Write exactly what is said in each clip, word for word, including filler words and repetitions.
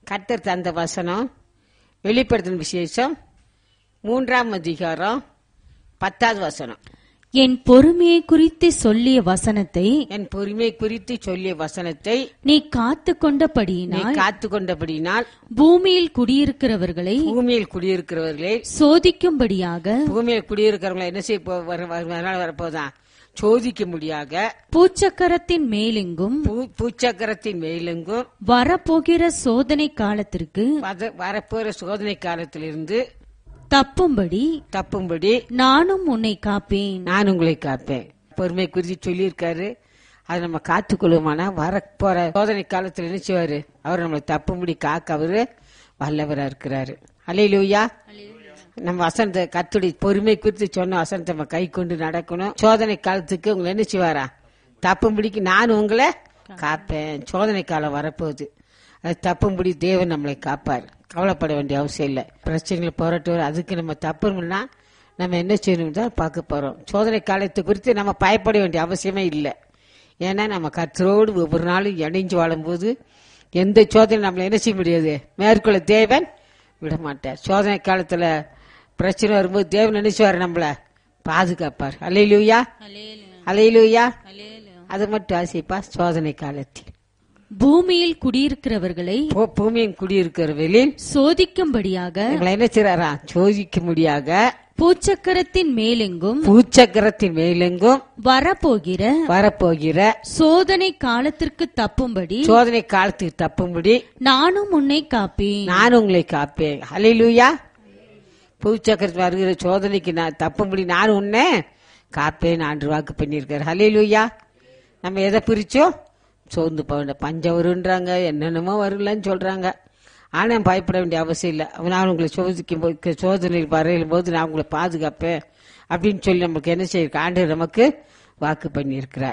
கர்த்தர் தந்த வசனம் வெளிப்படுத்தின விசேஷம் மூன்றாம் அதிகாரம் பத்தாவது வசனம். என் பொறுமையை குறித்து சொல்லிய வசனத்தை என் பொறுமை குறித்து சொல்லிய வசனத்தை நீ காத்து நீ கொண்டபடியினால் காத்து கொண்டபடியினால் பூமியில் குடியிருக்கிறவர்களை பூமியில் குடியிருக்கிறவர்களே சோதிக்கும்படியாக பூமியில் குடியிருக்கிறவங்களை என்ன செய்ய போ- வர- வர- வர- வரப்போதான் சோதிக்க முடியாக பூச்சக்கரத்தின் மேலெங்கும் பூ- பூச்சக்கரத்தின் மேலெங்கும் வரப்போகிற சோதனை காலத்திற்கு வத- வரப்போற சோதனை காலத்திலிருந்து தப்பும்படி தப்பும்படி நானும் உன்னை காப்பேன். நான் உங்களை காப்பேன். பொறுமை குறித்து சொல்லியிருக்காரு. அதை நம்ம காத்துக்கொள்ளுமானா வரப்போற சோதனை காலத்துல என்ன செய்வாரு? அவர் நம்மளை தப்பும்படி காக்க அவரு வல்லவரா இருக்கிறாரு. அல்லேலூயா. நம்ம வசனத்தை கர்த்தருடைய பொறுமை குறித்து சொன்ன வசனத்தை நம்ம கை கொண்டு நடக்கணும். சோதனை காலத்துக்கு உங்களை என்ன செய்வாரா? தப்பும்படிக்கு நான் உங்களை காப்பேன். சோதனை காலம் வரப்போகுது. அது தப்பும்படி தேவன் நம்மளை காப்பார். கவலைப்பட வேண்டிய அவசியம் இல்லை. பிரச்சனைகளை போராட்டம் அதுக்கு நம்ம தப்புனா நம்ம என்ன செய்யணும் தான் பார்க்க போறோம். சோதனை காலத்தை குறித்து நம்ம பயப்பட வேண்டிய அவசியமே இல்லை. ஏன்னா நம்ம கர்த்தரோடு ஒவ்வொரு நாளும் இணைஞ்சு வாழும்போது எந்த சோதனை நம்மளை என்ன செய்ய முடியாது, மேற்கொள்ள தேவன் விட மாட்டார். சோதனை காலத்துல பிரச்சனை வரும்போது தேவன் நினைச்சுவார், நம்மள பாதுகாப்பார். அல்லேலூயா, அல்லேலூயா. அது மட்டும் ஆசைப்பா. சோதனை காலத்தில் பூமியில் குடியிருக்கிறவர்களை பூ- பூமியின் குடியிருக்கிறவர்களில் சோதிக்கும்படியாக எங்களை என்ன செய்றாரா? சோதிக்க முடியாக பூச்சக்கரத்தின் மேலெங்கும் பூச்சக்கரத்தின் மேலெங்கும் வரப்போகிற வரப்போகிற சோதனை காலத்திற்கு தப்பும்படி சோதனை காலத்துக்கு தப்பும்படி நானும் உன்னை காப்பேன். நான் உங்களை காப்பேன். அல்லேலூயா. பூச்சக்கரத்தில் வருகிற சோதனைக்கு நான் தப்பும்படி நான் உன்னை காப்பேன் ஆண்டு வாக்கு பண்ணியிருக்காரு. அல்லேலூயா. நம்ம எதை பிரிச்சோம்? சோர்ந்து போக வேண்டாம். பஞ்சம் வருன்றாங்க, என்னென்னமோ வரலன்னு சொல்றாங்க. ஆனா பயப்பட வேண்டிய அவசியம் இல்லை. நான் உங்களை சோதிக்கும் போது சோதனையில் வரையும் போது நான் உங்களை பாதுகாப்பேன் அப்படின்னு சொல்லி நமக்கு என்ன செய்ய ஆண்டவர் நமக்கு வாக்கு பண்ணியிருக்கிறார்.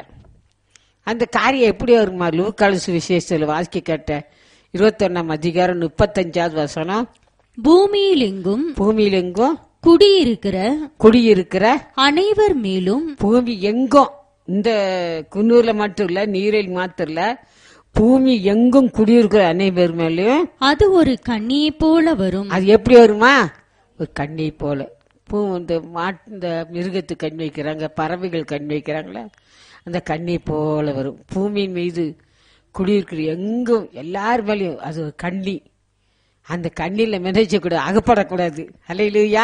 அந்த காரியம் எப்படி வருமா? லூக்கால் சுவிசேஷத்தில் வாசிக்க கேட்ட இருபத்தொன்னாம் அதிகாரம் முப்பத்தஞ்சாவது வசனம். பூமியில் எங்கும் பூமியில் எங்கும் குடியிருக்கிற குடியிருக்கிற அனைவர் மேலும் பூமி எங்கும், இந்த குன்னூர்ல மட்டும் இல்ல, நீரில் மாத்திரம் இல்ல, பூமி எங்கும் குடியிருக்கிற அனைவர் மேலும் அது ஒரு கண்ணியை போல வரும். அது எப்படி வருமா? ஒரு கண்ணை போல. பூ இந்த மாட்டு இந்த மிருகத்துக்கு கண் வைக்கிறாங்க, பறவைகள் கண் வைக்கிறாங்களே, அந்த கண்ணை போல வரும். பூமியின் மீது குடியிருக்கிற எங்கும் எல்லார் மேலேயும் அது ஒரு கண்ணி. அந்த கண்ணில மிதச்சக்கூடாது, அகப்படக்கூடாது. அல்லேலூயா.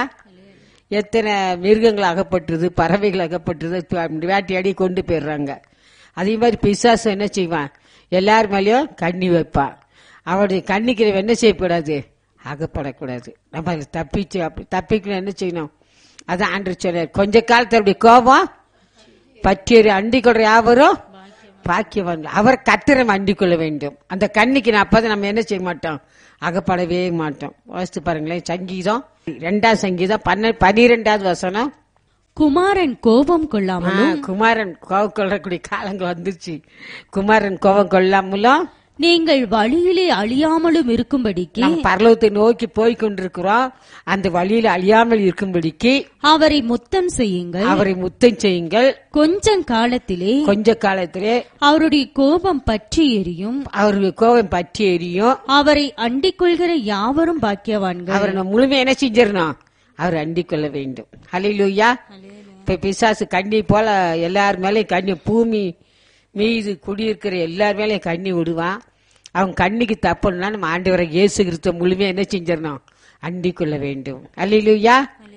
எத்தனை மிருகங்கள் அகப்பட்டுருது, பறவைகள் அகப்பட்டுருது, வேட்டையாடி கொண்டு போயிடுறாங்க. அதே மாதிரி பிசாசு என்ன செய்வான்? எல்லார் மேலேயும் கண்ணி வைப்பான். அவருடைய கண்ணிக்கு என்ன செய்யக்கூடாது? அகப்படக்கூடாது. நம்ம அதில் தப்பிச்சு அப்படி தப்பிக்கணும். என்ன செய்யணும்? அதான் ஆண்டவர் சொன்னார், கொஞ்ச காலத்தில் அப்படி கோபம் பற்றியறி அண்டிக் கொள்ற யாவரும் பாக்கியவான். அவர் கர்த்தரை அண்டிக் கொள்ள வேண்டும். அந்த கண்ணிக்கு நான் அப்பதான் நம்ம என்ன செய்ய மாட்டோம்? அகப்படவே மாட்டோம். வாசித்து பாருங்களேன். சங்கீதம் இரண்டாம் சங்கீதம் பன்ன பனிரெண்டாவது வசனம். குமாரன் கோபம் கொள்ளாமலும் குமாரன் கோபம் கொள்ளக்கூடிய காலங்கள் வந்துருச்சு. குமாரன் கோபம் கொள்ளாமலும் நீங்கள் வழியிலே அழியாமலும் இருக்கும்படிக்கு நம்ம பரலோகத்தை நோக்கி போய் கொண்டிருக்கிறோம். அந்த வழியில் அழியாமல் இருக்கும்படிக்கு அவரை முத்தம் செய்யுங்கள். அவரை முத்தம் செய்யுங்கள். கொஞ்சம் காலத்திலே கொஞ்ச காலத்திலே அவருடைய கோபம் பற்றி எரியும். அவருடைய கோபம் பற்றி எரியும். அவரை அண்டிக் கொள்கிற யாவரும் பாக்கியவான்கள். அவரை நம்ம முழுமையா என்ன செஞ்சிடணும்? அவர் அண்டிக் கொள்ள வேண்டும். ஹல்லேலூயா. இப்ப பிசாசு கண்ணி போல எல்லார் மேலேயும் கண்ணி, பூமி மீது குடியிருக்கிற எல்லார் மேலேயும் கண்ணி விடுவான். அவன் கண்ணிக்கு தப்புன்னா நம்ம ஆண்டவரை இயேசு கிறிஸ்துவ முழுமையா என்ன செஞ்சிடணும்? அண்டிக் கொள்ள வேண்டும். அல்லேலூயா,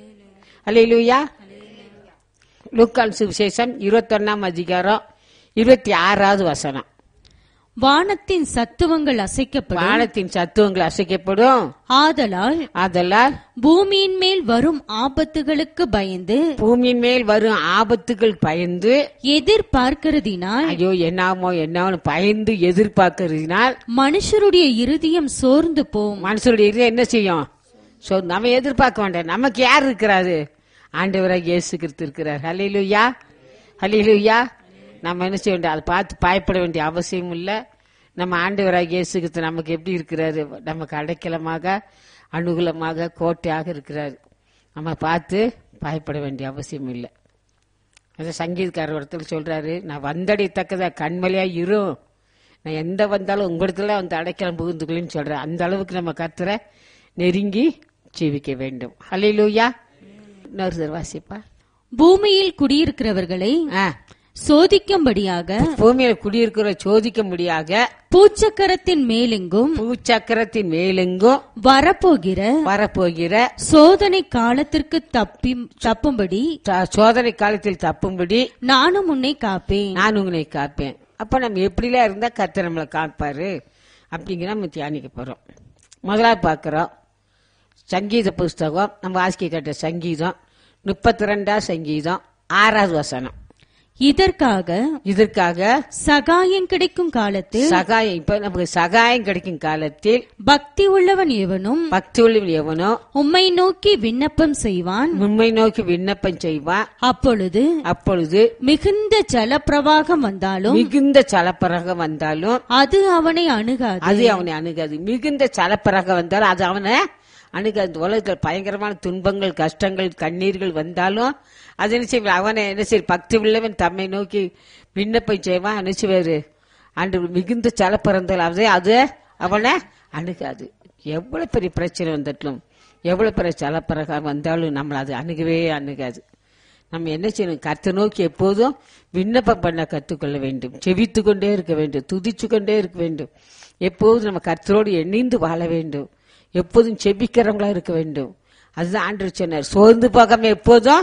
அல்லேலூயா. லூக்கால் சுவிசேஷம் இருபத்தொன்னாம் அதிகாரம் இருபத்தி ஆறாவது வசனம். வானத்தின் சத்துவங்கள் அசைக்கப்படும். வானத்தின் சத்துவங்கள் அசைக்கப்படும். ஆதலால் ஆதலால் பூமியின் மேல் வரும் ஆபத்துகளுக்கு பயந்து பூமியின் மேல் வரும் ஆபத்துகள் பயந்து எதிர்பார்க்கிறதினால் ஐயோ என்னாமோ என்னாமோ பயந்து எதிர்பார்க்கிறதுனால் மனுஷருடைய இருதயம் சோர்ந்து போம். மனுஷருடைய இதயம் என்ன செய்யும்? சோ நம்ம எதிர்பார்க்க வேண்டாம். நமக்கு யார் இருக்கிறாரு? ஆண்டவராக இயேசு கிறிஸ்து இருக்கிறார். ஹல்லேலூயா, ஹல்லேலூயா. நம்ம என்ன செய்ய வேண்டிய, அதை பார்த்து பயப்பட வேண்டிய அவசியம் இல்லை. நம்ம ஆண்டவராக இயேசு கிறிஸ்து நமக்கு எப்படி இருக்கிறாரு? நமக்கு அடைக்கலமாக, அனுகூலமாக, கோட்டையாக இருக்கிறாரு. நம்ம பார்த்து பயப்பட வேண்டிய அவசியம் இல்லை. அந்த சங்கீதக்காரர் ஒருத்தர் சொல்றாரு, நான் வந்தடையத்தக்கதா கண்மலையா இரும், நான் எந்த வந்தாலும் உங்களிடத்துல வந்து அடைக்கலம் புகுந்துக்கலன்னு சொல்றேன். அந்த அளவுக்கு நம்ம கர்த்தரை நெருங்கி ஜீவிக்க வேண்டும். ஹல்லேலூயா. இன்னொரு வாசிப்பா. பூமியில் குடியிருக்கிறவர்களை சோதிக்கும்படியாக, பூமியில் குடியிருக்கிற சோதிக்கும்படியாக, பூச்சக்கரத்தின் மேலெங்கும் பூச்சக்கரத்தின் மேலெங்கும் வரப்போகிற வரப்போகிற சோதனை காலத்திற்கு தப்பி தப்பும்படி சோதனை காலத்தில் தப்பும்படி நானும் உன்னை காப்பேன். நான் உன்னை காப்பேன். அப்ப நம்ம எப்படிலாம் இருந்தா கர்த்தர் நம்மளை காப்பாரு அப்படிங்கிற நம்ம தியானிக்க போறோம். முதலாவது பாக்கிறோம் சங்கீத புஸ்தகம். நம்ம வாசிக்க கேட்ட சங்கீதம் முப்பத்தி ரெண்டாம் சங்கீதம் ஆறாவது வசனம். இதற்காக இதற்காக சகாயம் கிடைக்கும் காலத்தில், சகாயம் இப்ப நமக்கு சகாயம் கிடைக்கும் காலத்தில் பக்தி உள்ளவன் எவனும் பக்தி உள்ளவன் எவனோ உம்மை நோக்கி விண்ணப்பம் செய்வான். உம்மை நோக்கி விண்ணப்பம் செய்வான். அப்பொழுது அப்பொழுது மிகுந்த ஜலப்பிரவாகம் வந்தாலும் மிகுந்த சலப்பரகம் வந்தாலும் அது அவனை அணுகாது. அது அவனை அணுகாது. மிகுந்த சலப்பரகம் வந்தாலும் அது அவனை அணுகாது. உலகத்தில் பயங்கரமான துன்பங்கள், கஷ்டங்கள், கண்ணீர்கள் வந்தாலும் அது என்ன செய்ய அவனை என்ன செய்ய பக்தி உள்ளவன் தம்மை நோக்கி விண்ணப்பம் செய்வான். அனுச்சுவாரு அன்று மிகுந்த சலப்பறந்தால் அது அது அவனை அணுகாது. எவ்வளவு பெரிய பிரச்சனை வந்துட்டும், எவ்வளவு பெரிய சலப்பரகம் வந்தாலும் நம்மளை அது அணுகவே அணுகாது. நம்ம என்ன செய்யணும்? கர்த்தரை நோக்கி எப்போதும் விண்ணப்பம் பண்ண கற்றுக்கொள்ள வேண்டும். செவித்து கொண்டே இருக்க வேண்டும், துதிச்சு கொண்டே இருக்க வேண்டும். எப்போதும் நம்ம கர்த்தரோடு இணைந்து வாழ வேண்டும். எப்போதும் செபிக்கிறவங்களா இருக்க வேண்டும். அதுதான் ஆண்டவர் சொன்னார், சோர்ந்து போகாம எப்போதும்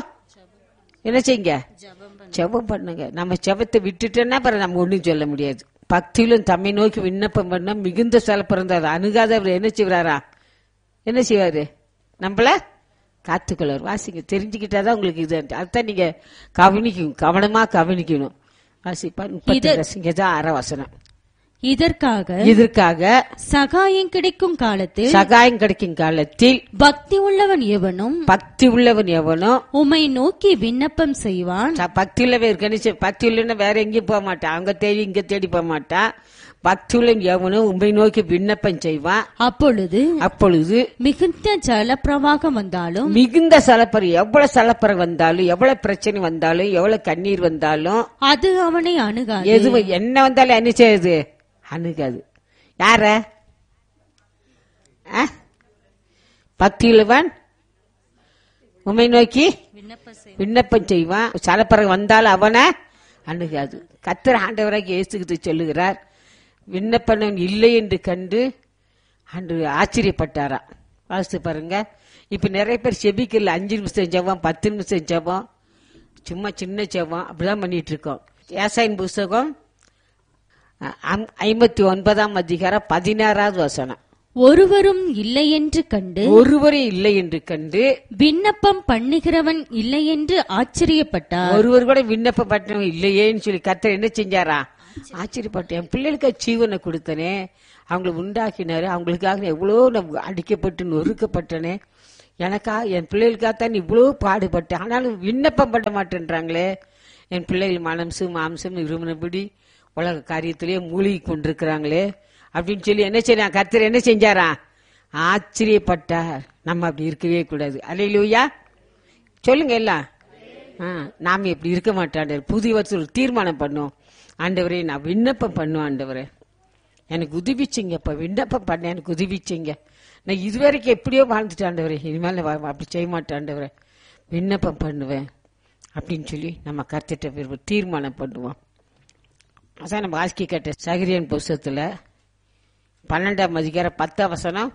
என்ன செய்யுங்க? ஜெபம் பண்ணுங்க. நம்ம ஜெபத்தை விட்டுட்டோன்னா பிறகு நம்ம ஒண்ணும் சொல்ல முடியாது. பக்தியிலும் தம்மை நோக்கி விண்ணப்பம் பண்ண மிகுந்த சில பிறந்தார் அணுகாத அவர் என்ன செய்வாரா? என்ன செய்வாரு? நம்மள காத்துக்கொள்வார். வாசிங்க, தெரிஞ்சுக்கிட்டாதான் உங்களுக்கு இது. அதுதான் நீங்க கவனிக்கணும், கவனமா கவனிக்கணும். வாசிப்பா முப்பத்தி அரை வசனம். இதற்காக இதற்காக சகாயம் கிடைக்கும் காலத்தில் சகாயம் கிடைக்கும் காலத்தில் பக்தி உள்ளவன் எவனும் பக்தி உள்ளவன் எவனோ உம்மை நோக்கி விண்ணப்பம் செய்வான். பக்தி உள்ளவன் கணிச்சு பக்தி உள்ளவன வேற எங்கேயும் போக மாட்டான், அங்க தேடி இங்க தேடி போக மாட்டான். பக்தி உள்ளவன் எவனும் உம்மை நோக்கி விண்ணப்பம் செய்வான். அப்பொழுது அப்பொழுது மிகுந்த ஜலப்பிரவாகம் வந்தாலும் மிகுந்த சலப்பறை எவ்வளவு சலப்பறை வந்தாலும், எவ்வளவு பிரச்சனை வந்தாலும், எவ்வளவு கண்ணீர் வந்தாலும் அது அவனை அணுகாது. எது என்ன வந்தாலும் என்ன செய்யுது? அணுகாது. யார? பக்தியுள்ளவன் உம்மை நோக்கி விண்ணப்பம் செய்வான். சலப்பறை வந்தாலும் அவனை அணுகாது. கர்த்தர் ஆண்டவராக இயேசுகிட்டு சொல்லுகிறார், விண்ணப்பம் இல்லை என்று கண்டு அன்று ஆச்சரியப்பட்டாரா. வாசித்து பாருங்க. இப்ப நிறைய பேர் செபிக்கல, அஞ்சு நிமிஷம் ஜெபம், பத்து நிமிஷம் ஜெபம், சும்மா சின்ன ஜெபம் அப்படிதான் பண்ணிட்டு இருக்கோம். ஏசாயின் புஸ்தகம் ஐம்பத்தி ஒன்பதாம் அதிகாரம் பதினாறாவது வசனம். ஒருவரும் இல்லை என்று கண்டு ஒருவரே இல்லை என்று கண்டு விண்ணப்பம் பண்ணுகிறவன் இல்லை என்று ஆச்சரியப்பட்டார். ஒருவர் கூட விண்ணப்பம் பண்ணவன் இல்லையேன்னு சொல்லி கர்த்தர் என்ன செஞ்சாரா? ஆச்சரியப்பட்டேன். என் பிள்ளைகளுக்கு ஜீவனை கொடுத்தனே, அவங்களை உண்டாக்கினாரு, அவங்களுக்காக எவ்வளவு அடிக்கப்பட்டு நொறுக்கப்பட்டனே, எனக்கா என் பிள்ளைகளுக்காகத்தான் இவ்வளவு பாடுபட்டேன், ஆனாலும் விண்ணப்பம் பண்ண மாட்டேன்றாங்களே. என் பிள்ளைகள் மனசு மாம்சம் இருமனபடி உலக காரியத்திலேயே மூழ்கி கொண்டிருக்கிறாங்களே அப்படின்னு சொல்லி என்ன செய்ய கர்த்தர் என்ன செஞ்சாரா? ஆச்சரியப்பட்டார். நம்ம அப்படி இருக்கவே கூடாது. அல்லேலூயா சொல்லுங்க எல்லாம். நாம இப்படி இருக்க மாட்டாண்டவர். புதிய வருஷம் தீர்மானம் பண்ணும், ஆண்டவரே நான் விண்ணப்பம் பண்ணுவேன், ஆண்டவரே எனக்கு உதவிச்சிங்க, இப்ப விண்ணப்பம் பண்ண எனக்கு உதவிச்சிங்க, நான் இதுவரைக்கும் எப்படியோ வாழ்ந்துட்டு ஆண்டவரே, இனிமேல் அப்படி செய்ய மாட்டேன் ஆண்டவரே, விண்ணப்பம் பண்ணுவேன் அப்படின்னு சொல்லி நம்ம கர்த்தர்ட்ட தீர்மானம் பண்ணுவோம். அதான் நம்ம வாசிக்க கேட்ட சகரியன் புஸ்தகத்துல பன்னெண்டாம் அதிகாரம் பத்தாம் வசனம்.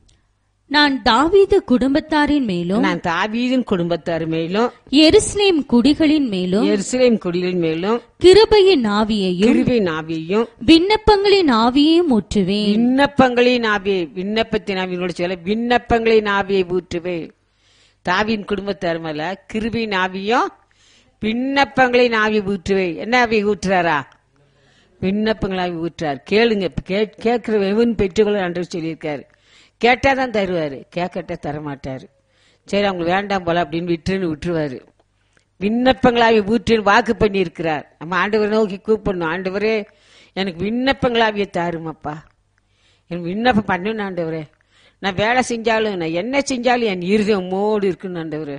நான் தாவீது குடும்பத்தாரின் மேலும் நான் தாவீதின் குடும்பத்தார் மேலும் எருசலேம் குடிகளின் மேலும் எருசலேம் குடிகளின் மேலும் கிருபையின் ஆவியையும் கிருபையின் ஆவியையும் விண்ணப்பங்களின் ஆவியையும் ஊற்றுவேன். விண்ணப்பங்களின் ஆவியை விண்ணப்பத்தின் ஆவியோட சொல்ல விண்ணப்பங்களின் ஆவியை ஊற்றுவேன். தாவீதின் குடும்பத்தார் மேல கிருபையின் ஆவியும் விண்ணப்பங்களின் ஆவியை ஊற்றுவேன். என்ன ஆவியை ஊற்றுறாரா? விண்ணப்பங்களாவி ஊற்றார். கேளுங்க, கேட்கிற எவன் பெற்றுக்கொள்ள ஆண்டவர் சொல்லியிருக்காரு. கேட்டாதான் தருவாரு, கேட்கட்ட தரமாட்டாரு. சரி அவங்க வேண்டாம் போல அப்படின்னு விட்டுன்னு விட்டுருவாரு. விண்ணப்பங்களாவி ஊற்றுன்னு வாக்கு பண்ணி இருக்கிறார். நம்ம ஆண்டவரை நோக்கி கூப்பிடணும், ஆண்டவரே எனக்கு விண்ணப்பங்களாவிய தாருமாப்பா, என் விண்ணப்பம் பண்ணணும் ஆண்டவரே, நான் வேலை செஞ்சாலும் நான் என்ன செஞ்சாலும் என் இருதயம் மோடு இருக்குன்னு ஆண்டவரே.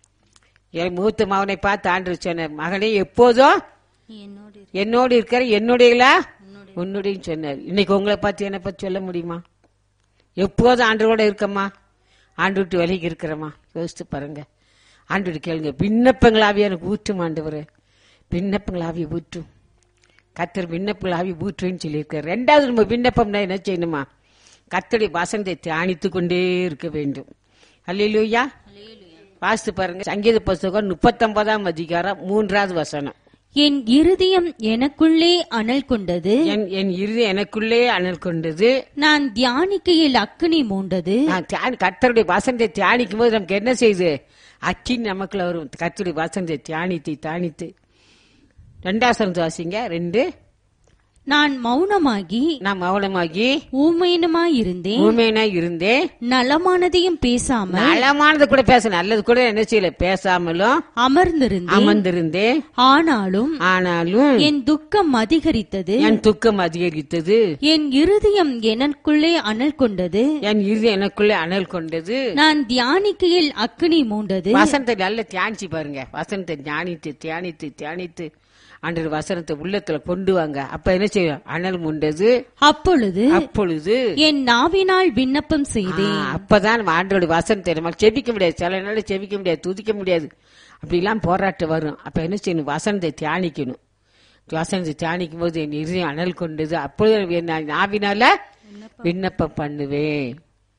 என் மூத்த மகனை பார்த்து ஆண்டவர் சொன்ன, மகனே எப்போதும் என்னோடு இருக்கிற என்னுடைய உன்னுடைய சொன்னார். இன்னைக்கு உங்களை பத்தி என்னை பத்தி சொல்ல முடியுமா? எப்போதும் ஆண்டவரோட இருக்கமா, ஆண்டு விட்டு விலைக்கு இருக்கிறோமா? யோசித்து பாருங்க. ஆண்டு கேளுங்க, விண்ணப்பங்களாவே எனக்கு ஊற்றும் ஆண்டவரே, விண்ணப்பங்களாவே ஊற்றும். கர்த்தர் விண்ணப்பங்களாவே ஊற்றுன்னு சொல்லியிருக்காரு. ரெண்டாவது நம்ம விண்ணப்பம்னா என்ன செய்யணுமா? கர்த்தருடைய வசனத்தை தியானித்து கொண்டே இருக்க வேண்டும். அல்லேலூயா. வாசித்து பாருங்க, சங்கீத புஸ்தகம் முப்பத்தொன்பதாம் அதிகாரம் மூன்றாவது வசனம். என் இருதயம் எனக்குள்ளே அனல் கொண்டது, என் இருதயம் எனக்குள்ளே அனல் கொண்டது, நான் தியானிக்கையில் அக்கினி மூண்டது. கர்த்தருடைய வசனத்தை தியானிக்கும் போது நமக்கு என்ன செய்யுது? அக்கினி நமக்குள்ள வரும். கர்த்தருடைய வசனத்தை தியானித்து தியானித்து ரெண்டாவது வாசிங்க. ரெண்டு, நான் மௌனமாகி நான் மௌனமாகி ஊமையனுமாய் இருந்தேன், ஊமையனாய் இருந்தேன். நலமானதையும் பேசாமல், நலமானது கூட பேச, நல்லது கூட என்ன செய்யல, பேசாமலும் அமர்ந்திருந்தேன் அமர்ந்திருந்தேன். ஆனாலும் ஆனாலும் என் துக்கம் அதிகரித்தது, என் துக்கம் அதிகரித்தது. என் இருதயம் எனக்குள்ளே அனல் கொண்டது, என் இருதயம் எனக்குள்ளே அனல் கொண்டது. நான் தியானிக்கையில் அக்கினி மூண்டது. வசனத்தை நல்ல தியானிச்சு பாருங்க. வசனத்தை தியானித்து தியானித்து தியானித்து ஆண்டவர் வசனத்தை உள்ளத்துல கொண்டு வாங்க. அப்ப என்ன செய்யும்? அனல் முண்டது. அப்பொழுது அப்பொழுது என் நாவினால் விண்ணப்பம் செய்தேன். அப்பதான் ஆண்டவருடைய வசனத்தை நம்ம செபிக்க முடியாது. சில நாள் செபிக்க முடியாது, துதிக்க முடியாது. அப்படிலாம் போராட்டம் வரும். அப்ப என்ன செய்யணும்? வசனத்தை தியானிக்கணும். வசனத்தை தியானிக்கும் போது என் இருதயம் அனல் கொண்டது. அப்பொழுது நாவினால விண்ணப்பம் பண்ணுவேன்.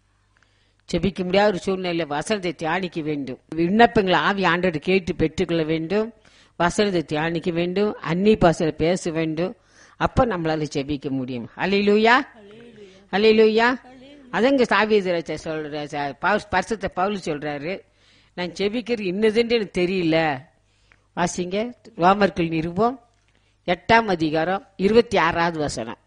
செபிக்க முடியாத ஒரு சூழ்நிலை வசனத்தை தியானிக்க வேண்டும். விண்ணப்பங்களை ஆவி ஆண்டவர் கேட்டு பெற்றுக்கொள்ள வேண்டும். வசனத்தை தியானிக்க வேண்டும். அன்னி பாசல பேச வேண்டும். அப்ப நம்மளால ஜெபிக்க முடியும். அல்லேலூயா, அல்லேலூயா. அதங்க தாவீது சொல்ற பரிசுத்த பவுல் சொல்றாரு, நான் ஜெபிக்கிறது இன்னதுன்னு எனக்கு தெரியல. வாசிங்க, ரோமர்கள் நிருபம் எட்டாம் அதிகாரம் இருபத்தி ஆறாவது வசனம்.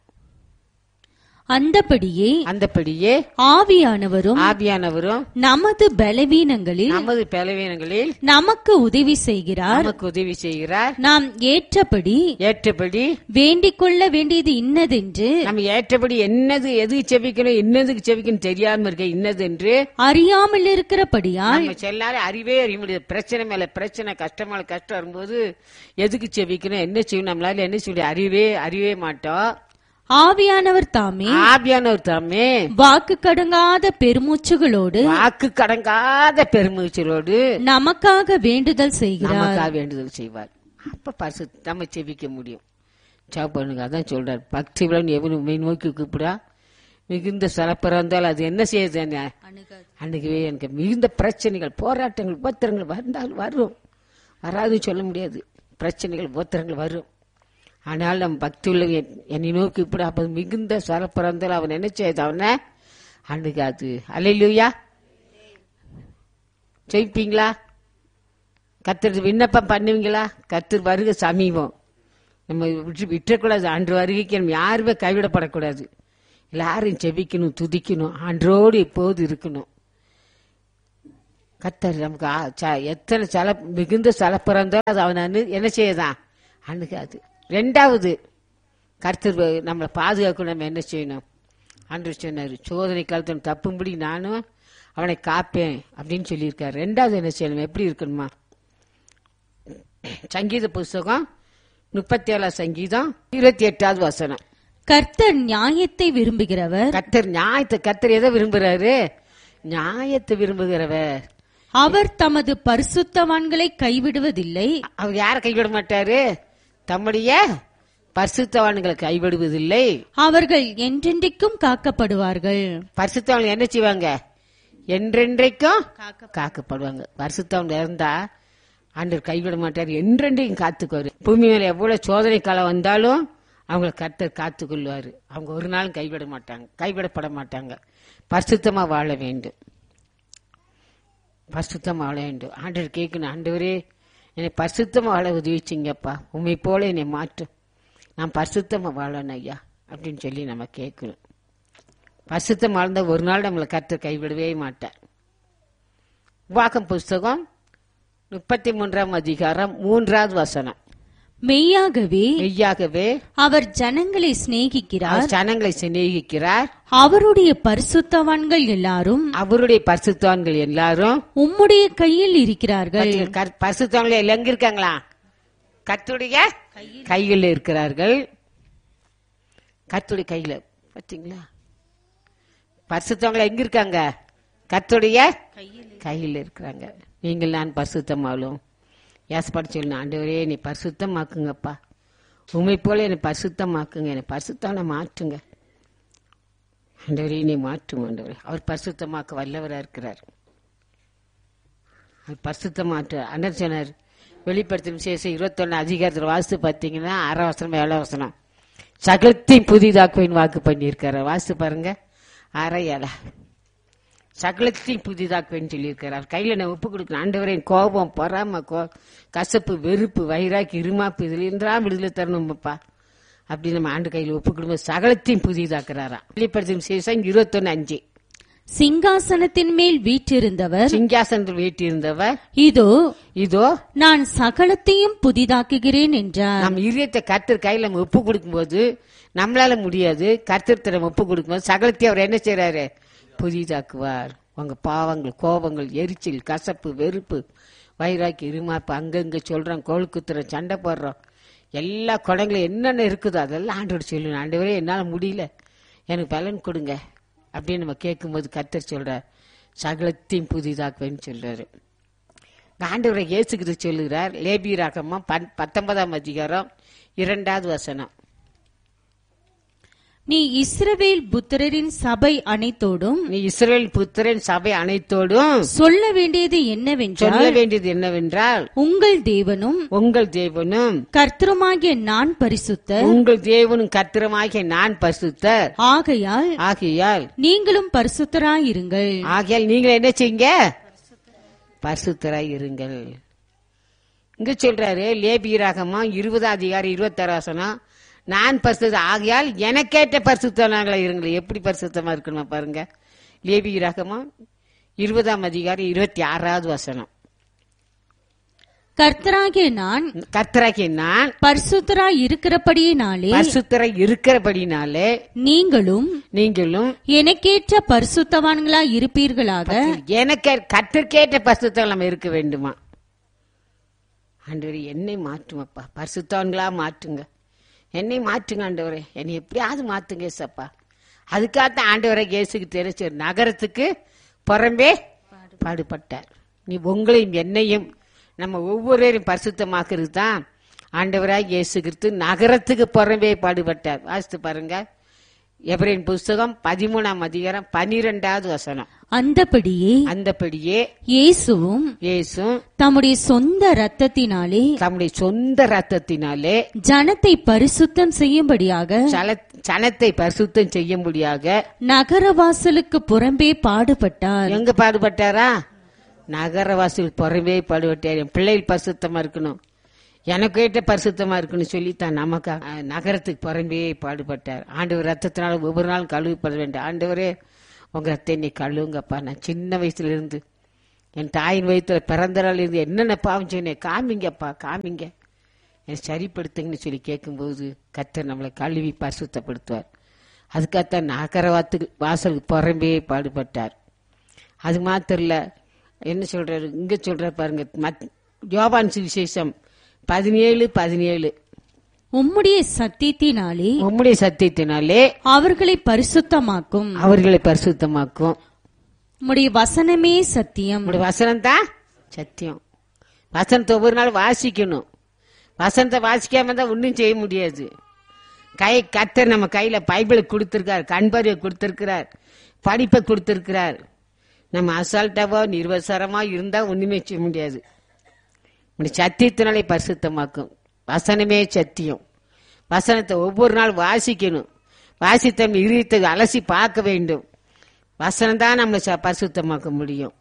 அந்தபடியே அந்தபடியே ஆவியானவரும் ஆவியானவரும் நமது பலவீனங்களில் நமது பலவீனங்களில் நமக்கு உதவி செய்கிறார், நமக்கு உதவி செய்கிறார். நாம் ஏற்றபடி ஏற்றபடி வேண்டிக் கொள்ள வேண்டியது இன்னதென்று, நம்ம ஏற்றபடி என்னது எது செபிக்கணும், என்னதுக்கு செபிக்கணும் தெரியாம இருக்க இன்னது என்று அறியாமல் இருக்கிறபடியால் நம்ம எல்லாரும் அறிவே அறிய முடியாது. பிரச்சனை மேல பிரச்சனை, கஷ்டம் மேல கஷ்டம் வரும்போது எதுக்கு செபிக்கணும், என்ன செய்யணும், நம்மளால என்ன சொல்லி அறிவே அறிவே மாட்டோம். ஆவியானவர் தாமே ஆவியானவர் தாமே வாக்கு கடங்காத பெருமூச்சுகளோடு வாக்கு கடங்காத பெருமூச்சுகளோடு நமக்காக வேண்டுதல் செய்கிறார், நமக்காக வேண்டுதல் செய்வார். அப்ப பரிசு நம்ம செபிக்க முடியும். ஜெபம் பண்ணுங்க. அதான் சொல்றார், பக்தி விழன் எவனும் மெய் நோக்கி கூப்பிடா மிகுந்த சிறப்பிறந்தால் அது என்ன செய்யுது? அன்னைக்கு எனக்கு மிகுந்த பிரச்சனைகள், போராட்டங்கள், உபத்திரங்கள் வந்தால் வரும். வராதுன்னு சொல்ல முடியாது. பிரச்சனைகள், உபத்திரங்கள் வரும். ஆனால் நம்ம பக்தி உள்ள என்னை நோக்கி இப்படி அப்ப மிகுந்த சல பிறந்தால் அவன் என்ன செய்யுது? அவனை அணுகாது. அல்லேலூயா. ஜெயிப்பீங்களா? கர்த்தர் விண்ணப்பம் பண்ணுவீங்களா? கர்த்தர் வருகை சமீபம். நம்ம விட்டு விட்டுறக்கூடாது. அன்று வருகைக்கு நம்ம யாருமே கைவிடப்படக்கூடாது. எல்லாரும் ஜெபிக்கணும், துதிக்கணும், அன்றோடு எப்போது இருக்கணும். கர்த்தர் நமக்கு எத்தனை சல மிகுந்த சல பிறந்தால் அது அவன் என்ன செய்யதான்? அணுகாது. ரெண்டாவது, கர்த்தர் நம்மளை பாதுகாக்கணும். நம்ம என்ன செய்யணும்? ஆண்டவர் சொன்னார், சோதனை காலத்தில் தப்பும்படி நானும் அவனை காப்பேன் அப்படின்னு சொல்லியிருக்காரு. ரெண்டாவது என்ன செய்யணும்? எப்படி இருக்கணுமா? சங்கீத புஸ்தகம் முப்பத்தி ஏழாம் சங்கீதம் இருபத்தி எட்டாவது வசனம். கர்த்தர் நியாயத்தை விரும்புகிறவர். கர்த்தர் நியாயத்தை கர்த்தர் எதை விரும்புகிறாரு? நியாயத்தை விரும்புகிறவர். அவர் தமது பரிசுத்தவான்களை கைவிடுவதில்லை. அவர் யாரை கைவிட மாட்டாரு? தம்முடைய பரிசுத்தவான்களை கைவிடுவதில்லை. அவர்கள் என்றென்றைக்கும் காக்கப்படுவார்கள். பரிசுத்தவான்கள் என்ன செய்வாங்க? என்றென்றைக்கும் காக்கப்படுவாங்க. பரிசுத்தவான் இருந்தா ஆண்டவர் கைவிட மாட்டார், என்றென்றைக்கும் காத்துக்குவாரு. பூமி மேல எவ்வளவு சோதனை காலம் வந்தாலும் அவங்களை கர்த்தர் காத்து கொள்வாரு. அவங்க ஒரு நாளும் கைவிட மாட்டாங்க, கைவிடப்பட மாட்டாங்க. பரிசுத்தமா வாழ வேண்டும், பரிசுத்தமா வாழ வேண்டும். ஆண்டவர் கேட்கணும், ஆண்டவரே என்னை பரிசுத்தமா வாழ உதவிச்சிங்கப்பா, உண்மை போல என்னை மாற்றும், நான் பரிசுத்தமா வாழணும் ஐயா அப்படின்னு சொல்லி நம்ம கேட்கணும். பரிசுத்தம் வாழ்ந்த ஒரு நாள் நம்மளை கர்த்தர் கைவிடவே மாட்டார். உபாகம் புஸ்தகம் முப்பத்தி மூன்றாம் அதிகாரம் மூன்றாவது வசனம். மெய்யாகவே மெய்யாகவே அவர் ஜனங்களை சிநேகிக்கிறார், ஜனங்களை சிநேகிக்கிறார். அவருடைய பரிசுத்தவான்கள் எல்லாரும் அவருடைய பரிசுத்தவான்கள் எல்லாரும் உம்முடைய கையில் இருக்கிறார்கள். பரிசுத்தவான்கள் எங்க இருக்காங்களா? கர்த்தருடைய கையில் இருக்கிறார்கள். கர்த்தருடைய கையில. பாத்தீங்களா? பரிசுத்தவங்கள எங்க இருக்காங்க? கர்த்தருடைய கையில் இருக்கிறாங்க. நீங்கள் நான் பரிசுத்தமாலும் ஏசப்பாடு சொல்லணும், ஆண்டவரே நீ பரிசுத்தமாக்குங்கப்பா, உண்மை போல என்னை பரிசுத்தமாக்குங்க, என்னை பரிசுத்தான மாற்றுங்க ஆண்டவரே, நீ மாற்றும் ஆண்டவரே. அவர் பரிசுத்தமாக்க வல்லவரா இருக்கிறார். அவர் பரிசுத்தமாற்று அண்ணன் சொன்னார். வெளிப்படுத்தும் விசேஷம் இருபத்தொன்னு அதிகாரத்தில் வாசித்து பார்த்தீங்கன்னா ஆறாம் வசனம் ஏழாம் வசனம் சகலத்தையும் புதிதாக்குவேன் வாக்கு பண்ணியிருக்காரு. வாசித்து பாருங்க. ஆறா ஏழா சகலத்தையும் புதிதாக்குவேன்னு சொல்லியிருக்காரு. அவர் கையில நான் ஒப்பு கொடுக்கணும். ஆண்டவரே கோபம், பொறாம, கோ கசப்பு, வெறுப்பு, வைராக்கி, இருமாப்பு இதுல இருந்தாலும் விடுதலை தரணும்ப்பா அப்படி நம்ம ஆண்டு கையில் ஒப்பு கொடுக்கும் சகலத்தையும் புதிதாக்குறாராம். வெளிப்படுத்தும் விசேஷம் இருபத்தொன்னு அஞ்சு சிங்காசனத்தின் மேல் வீற்றிருந்தவர் சிங்காசனத்தில் வீட்டிருந்தவர் இதோ இதோ நான் சகலத்தையும் புதிதாக்குகிறேன் என்றார். நம்ம இதயத்தை கர்த்தர் கையில் நம்ம ஒப்பு கொடுக்கும் போது நம்மளால முடியாது. கர்த்தர் நம்ம ஒப்பு கொடுக்கும் போது சகலத்தையும் அவர் என்ன செய்யறாரு? புதிதாக்குவார். உங்க பாவங்கள், கோபங்கள், எரிச்சல், கசப்பு, வெறுப்பு, வைராக்கி, இருமாப்பு, அங்கங்க சொல்றோம், கோல் குத்துறோம், சண்டை போடுறோம், எல்லா குடங்களும் என்னென்ன இருக்குதோ அதெல்லாம் ஆண்டோடு சொல்லணும். ஆண்டவரே என்னால முடியல, எனக்கு பலன் கொடுங்க அப்படின்னு நம்ம கேட்கும்போது கர்த்தர் சொல்றார் சகலத்தையும் புதிதாக்குவேன்னு சொல்றாரு. ஆண்டவரை இயேசுகிட்டு சொல்லுகிறார். லேபியராகமா பத்தொன்பதாம் அதிகாரம் இரண்டாவது வசனம். நீ இஸ்ரவேல் புத்திரரின் சபை அனைத்தோடும் நீ இஸ்ரவேல் புத்திரன் சபை அனைத்தோடும் சொல்ல வேண்டியது என்னவென்றால் சொல்ல வேண்டியது என்னவென்றால் உங்கள் தேவனும் உங்கள் தேவனும் கர்த்தருமாகிய நான் பரிசுத்தர், உங்கள் தேவனும் கர்த்தருமாகிய நான் பரிசுத்தர், ஆகையால் ஆகையால் நீங்களும் பரிசுத்தராயிருங்கள். ஆகையால் நீங்கள் என்ன செய்யுங்க? பரிசுத்தராய் இருங்கள். இங்க சொல்றாரு லேபியராகமா இருபதாம் அதிகாரம் இருபத்தாறு வசனம், நான் பரிசுத்த ஆகையால் எனக்கேற்ற பரிசுத்தவனாங்களா இருங்கள். எப்படி பரிசுத்தமா இருக்கணும் பாருங்க. லேபியராகமா இருபதாம் அதிகாரம் இருபத்தி ஆறாவது வசனம். கர்த்தராகிய நான் கர்த்தராகிய நான் பரிசுத்தராய் இருக்கிறபடியினாலே பரிசுத்தராய் இருக்கிறபடினாலே நீங்களும் நீங்களும் எனக்கேற்ற பரிசுத்தவான்களாய் இருப்பீர்களாக. எனக்கு கர்த்தர்க்கேற்ற பரிசுத்தம் நம்ம இருக்க வேண்டுமா? ஆண்டவரே என்னை மாற்றுமப்பா, பரிசுத்தவான்களா மாற்றுங்க, என்னை மாற்றுங்க ஆண்டவரே, என்னை எப்படியாவது மாத்துங்க ஏசப்பா. அதுக்காகத்தான் ஆண்டவரை இயேசுக்கு தெரிஞ்ச நகரத்துக்கு புறம்பே பாடுபட்டார். நீ உங்களையும் என்னையும் நம்ம ஒவ்வொருவரையும் பரிசுத்தமாக்குறது தான் ஆண்டவராய் இயேசு கிறிஸ்து நகரத்துக்கு புறம்பே பாடுபட்டார். வாசித்து பாருங்க. எபிரேயர் புஸ்தகம் பதிமூணாம் அதிகாரம் பனிரெண்டாவது வசனம். அந்தபடியே அந்தபடியே இயேசுவும் இயேசும் தம்முடைய சொந்த ரத்தத்தினாலே தம்முடைய சொந்த ரத்தத்தினாலே ஜனத்தை பரிசுத்தம் செய்யும்படியாக ஜனத்தை பரிசுத்தம் செய்யும்படியாக நகரவாசலுக்கு புறம்பே பாடுபட்டார். எங்க பாடுபட்டாரா? நகரவாசல் புறம்பே பாடுபட்டார். என் பிள்ளைகள் பரிசுத்தமா இருக்கணும், எனக்கு ஏற்ற பரிசுத்தமா இருக்குன்னு சொல்லித்தான் நமக்கு நகரத்துக்கு புறம்பே பாடுபட்டார். ஆண்டவர் ரத்தத்தினால ஒவ்வொரு நாளும் கழுவிப்பட வேண்டும். ஆண்டவரே உங்க ரத்தை நீ கழுவுங்கப்பா, நான் சின்ன வயசுல இருந்து என் தாயின் வயிற்றுல பிறந்த நாள் இருந்து என்னென்ன பாவம் செய்யணும் காமிங்கப்பா, காமிங்க, என் சரிப்படுத்துங்கன்னு சொல்லி கேட்கும்போது கர்த்தர் நம்மளை கழுவி பரிசுத்தப்படுத்துவார். அதுக்காகத்தான் நகரவாத்துக்கு வாசலுக்கு புறம்பே பாடுபட்டார். அது மாத்திரம் இல்ல, என்ன சொல்றாரு இங்க சொல்றாரு பாருங்க. யோவான் சுவிசேஷம் பதினேழு பதினேழு உம்முடைய சத்தியத்தினாலே உம்முடைய சத்தியத்தினாலே அவர்களை பரிசுத்தமாக்கும், அவர்களை பரிசுத்தமாக்கும். உம்முடைய வசனமே சத்தியம். உம்முடைய வசனம் தான் சத்தியம். வசனத்தை ஒவ்வொரு நாள் வாசிக்கணும். வசனத்தை வாசிக்காம தான் ஒன்றும் செய்ய முடியாது. கை கர்த்தர் நம்ம கையில பைபிளை கொடுத்திருக்கார், கண்பார்வை கொடுத்திருக்கிறார், படிப்பை கொடுத்திருக்கிறார். நம்ம அசால்ட்டாவோ நிர்வசரமா இருந்தா ஒண்ணுமே செய்ய முடியாது. சத்தியத்தினாலே பரிசுத்தமாக்கும். வசனமே சத்தியம். வசனத்தை ஒவ்வொரு நாள் வாசிக்கணும். வாசித்த இருதயத்தை அலசி பார்க்க வேண்டும். வசனம் தான் நம்மளை பரிசுத்தமாக்க முடியும்.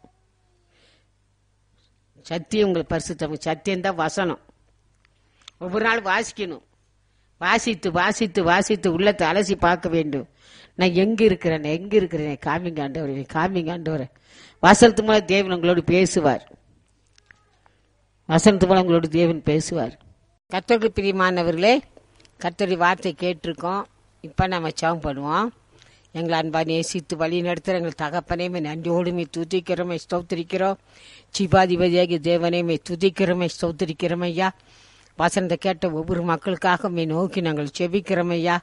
சத்தியம் உங்களை பரிசுத்தம். சத்தியம் தான் வசனம். ஒவ்வொரு நாள் வாசிக்கணும். வாசித்து வாசித்து வாசித்து உள்ளத்தை அலசி பார்க்க வேண்டும். நான் எங்க இருக்கிறேன், எங்க இருக்கிறேன், காமிங்க ஆண்டவரே, காமிங்க ஆண்டவரே. வசனத்து மூலம் தேவன் உங்களோடு பேசுவார். வசனத்து மூலம் உங்களோட தேவன் பேசுவார். கர்த்தருக்கு பிரியமானவர்களே, கர்த்தருடைய வார்த்தை கேட்டிருக்கோம். இப்ப நம்ம ஜெபம் பண்ணுவோம். எங்களை அன்பா நேசித்து வழி நடத்துகிற எங்கள் தகப்பனையுமே நன்றியோடுமே துதிக்கிறோமே ஸ்தோத்திரிக்கிறோம். சிபாதிபதியாகிய தேவனையுமே துதிக்கிறோமே ஸ்தோத்திரிக்கிறோம் ஐயா. வசனத்தை கேட்ட ஒவ்வொரு மக்களுக்காக மே நோக்கி நாங்கள் செபிக்கிறோம் ஐயா.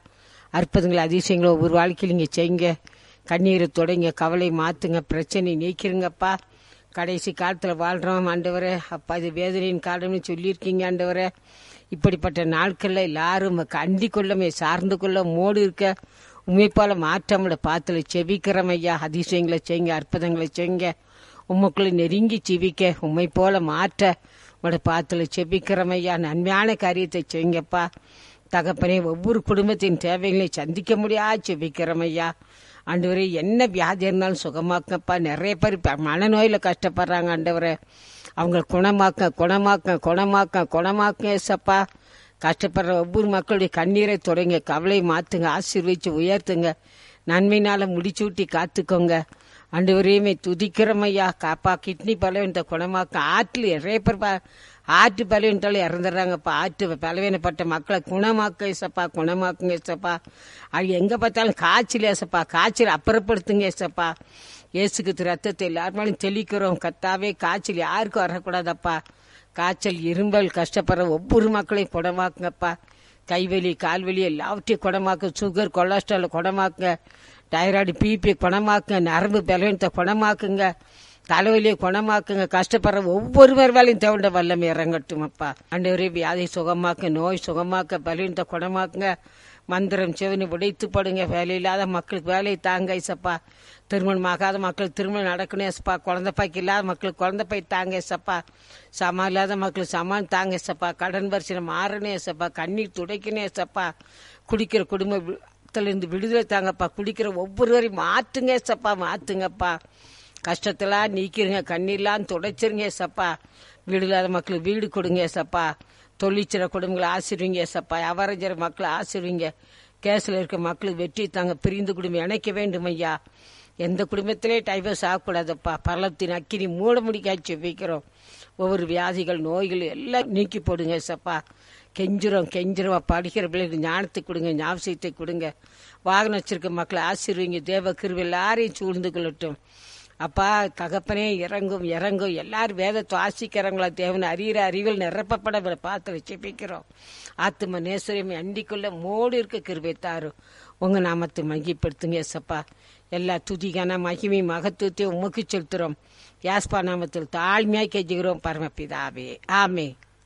அற்புதங்களை அதிசயங்களை ஒவ்வொரு வாழ்க்கையில் நீங்கள் செய்யுங்க. கண்ணீரை தொடங்க, கவலை மாற்றுங்க, பிரச்சனை நீக்கிருங்கப்பா. கடைசி காலத்தில் வாழ்கிறோம் ஆண்டவரே. அப்பா இது வேதனையின் காலம்னு சொல்லியிருக்கீங்க ஆண்டவரே. இப்படிப்பட்ட நாட்களில் எல்லாரும் அண்டி கொள்ளமே சார்ந்து கொள்ள மோடு இருக்க உண்மைப்பால மாற்றமுள்ள பாத்துல செபிக்கிறோம் ஐயா. அதிசயங்களை செய்யுங்க, அற்புதங்களை செய்யுங்க. உண்மைக்குள்ள நெருங்கி செபிக்க உண்மை போல மாற்ற உங்களோட பாத்துல செபிக்கிறோம் ஐயா. நன்மையான காரியத்தை செய்யுங்கப்பா தகப்பனே. ஒவ்வொரு குடும்பத்தின் தேவைகளை சந்திக்க முடியாது செபிக்கிறோம் ஐயா. ஆண்டவரே, என்ன வியாதி இருந்தாலும் சுகமாக்கப்பா. நிறைய பேர் மனநோயில கஷ்டப்படுறாங்க ஆண்டவரே. அவங்க குணமாக்க குணமாக்க குணமாக்க குணமாக்க ஏசப்பா. கஷ்டப்படுற ஒவ்வொரு மக்களுடைய கண்ணீரை தொடங்க, கவலை மாத்துங்க, ஆசீர்வதிச்சு உயர்த்துங்க, நன்மையினால முடிச்சு விட்டி காத்துக்கோங்க. ஆண்டவரையுமே துதிக்கிறமையா. காப்பா கிட்னி பலவீனத்தை குணமாக்க. ஆற்றுல நிறைய பேர் ஆற்று பலவீனத்தாலும் இறந்துடுறாங்கப்பா. ஆற்று பலவீனப்பட்ட மக்களை குணமாக்க ஏசப்பா, குணமாக்குங்க ஏசப்பா. அது எங்க பார்த்தாலும் காய்ச்சல் ஏசப்பா, காய்ச்சல் அப்புறப்படுத்துங்க ஏசப்பா. இயேசுக்கு ரத்தத்தை எல்லாருமாலும் தெளிக்கிறோம் கத்தாவே. காய்ச்சல் யாருக்கும் வரக்கூடாதப்பா. காய்ச்சல், இரும்பல் கஷ்டப்படுற ஒவ்வொரு மக்களையும் குணமாக்குங்கப்பா. கைவலி, கால்வலி எல்லாவற்றையும் குணமாக்க. Sugar, cholesterol குணமாக்குங்க. Thyroid, BP குணமாக்குங்க. நரம்பு பலவீனத்தை குணமாக்குங்க. தலைவலியை குணமாக்குங்க. கஷ்டப்படுற ஒவ்வொருவர் வேலையும் தேவையான வல்லமை இறங்கட்டும் அப்பா. ஆண்டவரே, வியாதி சுகமாக்க, நோய் சுகமாக்க, பலவீனத்தை குணமாக்குங்க. மந்திரம் செவனி உடைத்து படுங்க. வேலை இல்லாத மக்களுக்கு வேலையை தாங்க ஏசப்பா. திருமணம் ஆகாத மக்களுக்கு திருமணம் நடக்கணும் ஏசப்பா. குழந்தை பாய்க்கு இல்லாத மக்களுக்கு குழந்தை பாய் தாங்க ஏசப்பா. சமா இல்லாத மக்களுக்கு சமான் தாங்க ஏசப்பா. கடன் வரிசை மாறணும் ஏசப்பா. கண்ணீர் துடைக்கணும் ஏசப்பா. குடிக்கிற குடும்பத்திலிருந்து விடுதலை தாங்கப்பா. குடிக்கிற ஒவ்வொருவரையும் மாற்றுங்க ஏசப்பா, மாற்றுங்கப்பா. கஷ்டத்தெல்லாம் நீக்கிருங்க, கண்ணீர்லாம் துடைச்சிருங்க ஏசப்பா. வீடு இல்லாத மக்களுக்கு வீடு கொடுங்க ஏசப்பா. தொழிற்சிற குடும்பங்களை ஆசிர்வீங்க ஏசப்பா. அவரஞ்சர மக்களை ஆசிர்வீங்க. கேஸ்ல இருக்க மக்களுக்கு வெற்றி தாங்க. பிரிந்து குடும்பம் இணைக்க வேண்டும் ஐயா. எந்த குடும்பத்திலே டைவர்ஸ் ஆகக்கூடாதப்பா. பள்ளத்தின் அக்கினி மூட முடிக்காச்சு வைக்கிறோம். ஒவ்வொரு வியாதிகள், நோய்கள் எல்லாம் நீக்கி போடுங்க ஏசப்பா. கெஞ்சிரும் கெஞ்சிரும் படிக்கிற பிள்ளைகளுக்கு ஞானத்தை கொடுங்க, ஞாபகத்தை கொடுங்க. வாகனம் வச்சிருக்க மக்களை ஆசிர்வீங்க. தேவ கிருபை எல்லாரையும் சூழ்ந்து கொள்ளட்டும் அப்பா. தகப்பனே இறங்கும் இறங்கும். எல்லாரும் வேதத்தை வாசிக்கிறவங்களா தேவனை அறிகிற அறிவில் நிரப்பப்பட பார்த்து வச்சுப்பிக்கிறோம். ஆத்தும நேசரியம் அண்டிக்குள்ள மோடு இருக்க கிருபை தாரும். உங்க நாமத்தை மகிப்படுத்துங்க ஏசப்பா. எல்லா துதிக்கான மகிமை மகத்துவத்தையும் உமக்கு செலுத்துறோம். யாஸ்பா நாமத்தில் தாழ்மையாய் கெஞ்சுகிறோம் பரமபிதாவே, ஆமே.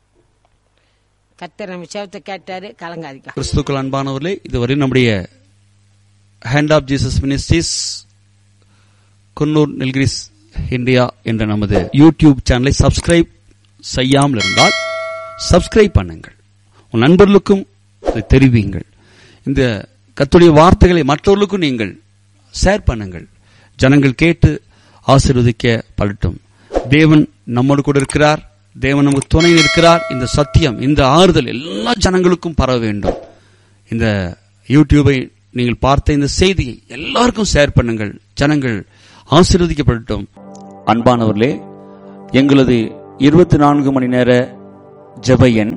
கர்த்தர் நம்ம சேவத்தை கேட்டாரு, கலங்காதிக்கா. கிறிஸ்துக்கள் அன்பானவர்களே, இதுவரை நம்முடைய hand of Jesus ministries Coonoor Nilgiris India என்ற நமது யூடியூப் சேனலை சப்ஸ்கிரைப் செய்யாமல் இருந்தால் சப்ஸ்கிரைப் பண்ணுங்கள். உன் நண்பர்களுக்கும் இதை தெரிவிங்கள். இந்த கர்த்தருடைய வார்த்தைகளை மற்றவர்களுக்கும் நீங்கள் ஷேர் பண்ணுங்கள். ஜனங்கள் கேட்டு ஆசீர்வதிக்க படட்டும். தேவன் நம்மோடு கூட இருக்கிறார். தேவன் நமக்கு துணை இருக்கிறார். இந்த சத்தியம், இந்த ஆறுதல் எல்லா ஜனங்களுக்கும் பரவ வேண்டும். இந்த யூடியூபை நீங்கள் பார்த்த இந்த செய்தியை எல்லாருக்கும் ஷேர் பண்ணுங்கள். ஜனங்கள் ஆசீர்வதிக்கப்படட்டும். அன்பானவர்களே, எங்களது இருபத்தி நான்கு மணி நேர ஜெப எண்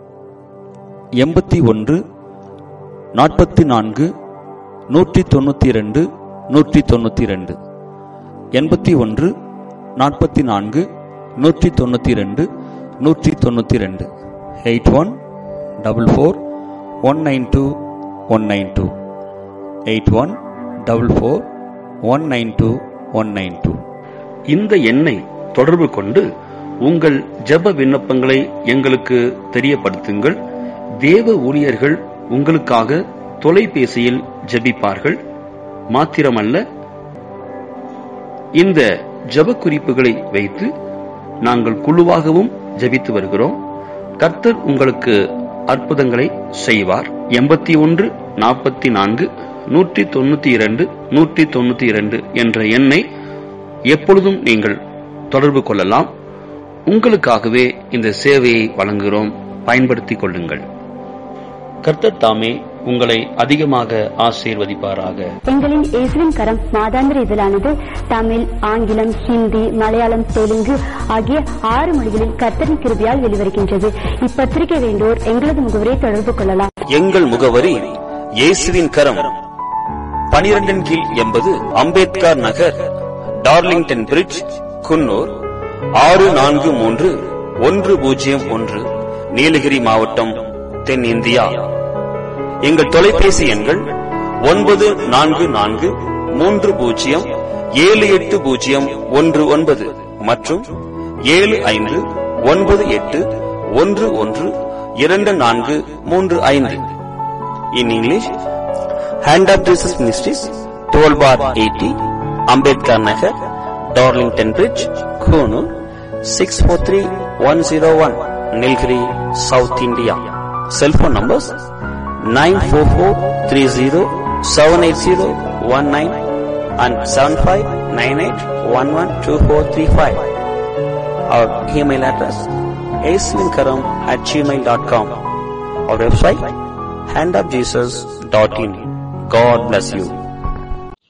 எண்பத்தி ஒன்று நாற்பத்தி நான்கு நூற்றி தொண்ணூத்தி இரண்டு நூற்றி தொண்ணூத்தி இரண்டு எண்பத்தி ஒன்று நாற்பத்தி நான்கு நூற்றி தொண்ணூத்தி இரண்டு நூற்றி தொண்ணூத்தி இரண்டு eight one double four one nine two one nine two eight one double four one nine two one nine two. இந்த எண்ணை தொடர்பு கொண்டு உங்கள் ஜெப விண்ணப்பங்களை எங்களுக்கு தெரியப்படுத்துங்கள். தேவ ஊழியர்கள் உங்களுக்காக தொலைபேசியில் ஜெபிப்பார்கள். மாத்திரமல்ல, இந்த ஜெப குறிப்புகளை வைத்து நாங்கள் குழுவாகவும் ஜெபித்து வருகிறோம். கர்த்தர் உங்களுக்கு அற்புதங்களை செய்வார். எண்பத்தி ஒன்று நாற்பத்தி நான்கு நூற்றி தொண்ணூத்தி இரண்டு நூற்றி தொண்ணூத்தி இரண்டு என்ற எண்ணை எப்பொழுதும் நீங்கள் தொடர்பு கொள்ளலாம். உங்களுக்காகவே இந்த சேவையை வழங்குகிறோம். பயன்படுத்திக் கொள்ளுங்கள். கர்த்தர் தாமே உங்களை அதிகமாக ஆசீர்வதிப்பாராக. எங்களின் இயேசுவின் கரம் மாதாந்திர இதழானது தமிழ், ஆங்கிலம், ஹிந்தி, மலையாளம், தெலுங்கு ஆகிய ஆறு மொழிகளில் கர்த்தரின் கிருபையால் வெளிவருகின்றது. இப்பத்திரிகை வேண்டோர் எங்களது முகவரியை தொடர்பு கொள்ளலாம். எங்கள் முகவரி இயேசுவின் கரம், பனிரெண்டின் கீழ் எண்பது அம்பேத்கர் நகர், டார்லிங்டன் பிரிட்ஜ், குன்னூர் ஆறு நான்கு மூன்று ஒன்று பூஜ்ஜியம் ஒன்று, நீலகிரி மாவட்டம், தென் இந்தியா. எங்கள் தொலைபேசி எண்கள் ஒன்பது நான்கு நான்கு மூன்று பூஜ்ஜியம் ஏழு எட்டு பூஜ்ஜியம் ஒன்று ஒன்பது மற்றும் ஏழு ஐந்து ஒன்பது எட்டு ஒன்று ஒன்று இரண்டு நான்கு மூன்று ஐந்து. In English, hand of Jesus ministries, twelve bar eighty, Ambedkar Nagar, Darlington bridge, Coonoor six four three one zero one, Nilgiri, south India. Cellphone numbers nine four four three zero seven eight zero one nine and seven five nine eight one one two four three five. Our email address aislinkaram at gmail dot com. Our website hand of jesus dot in. God bless you.